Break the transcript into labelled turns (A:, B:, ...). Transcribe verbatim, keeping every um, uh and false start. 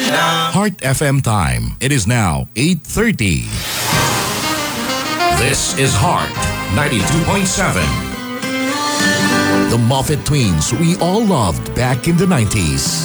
A: Heart F M time. It is now eight thirty. This is Heart ninety-two point seven. The Moffat Twins we all loved back in the nineties.